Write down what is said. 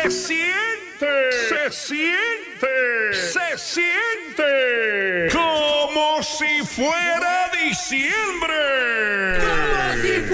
Se siente, se siente, se siente como si fuera diciembre. Como si